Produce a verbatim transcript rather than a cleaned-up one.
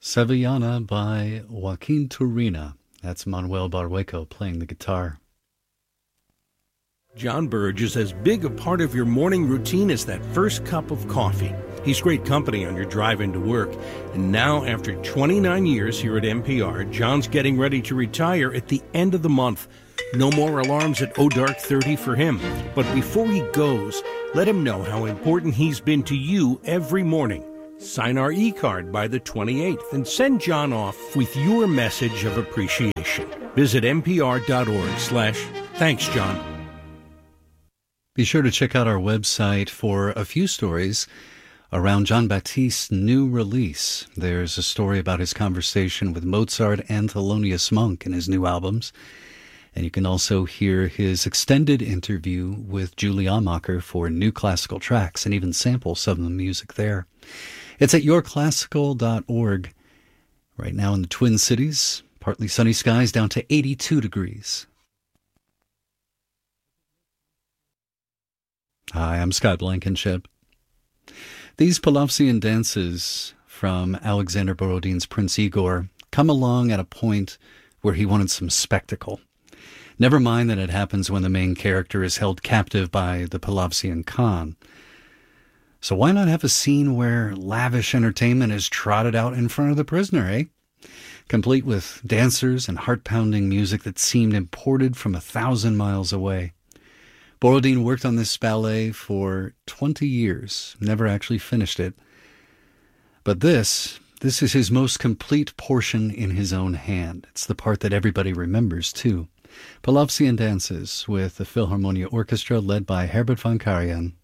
Sevillana by Joaquin Turina. That's Manuel Barrueco playing the guitar. John Burge is as big a part of your morning routine as that first cup of coffee. He's great company on your drive into work. And now, after twenty-nine years here at N P R, John's getting ready to retire at the end of the month. No more alarms at oh dark thirty for him. But before he goes, let him know how important he's been to you every morning. Sign our e-card by the twenty-eighth and send John off with your message of appreciation. Visit npr.org slash thanks, John. Be sure to check out our website for a few stories around Jon Batiste's new release. There's a story about his conversation with Mozart and Thelonious Monk in his new albums. And you can also hear his extended interview with Julie Amacher for new classical tracks and even sample some of the music there. It's at your classical dot org. Right now in the Twin Cities, partly sunny skies down to eighty-two degrees. Hi, I'm Scott Blankenship. These Pavlovian dances from Alexander Borodin's Prince Igor come along at a point where he wanted some spectacle. Never mind that it happens when the main character is held captive by the Pavlovian Khan. So why not have a scene where lavish entertainment is trotted out in front of the prisoner, eh? Complete with dancers and heart-pounding music that seemed imported from a thousand miles away. Borodin worked on this ballet for twenty years, never actually finished it. But this, this is his most complete portion in his own hand. It's the part that everybody remembers, too. Pavlovian Dances with the Philharmonia Orchestra led by Herbert von Karajan.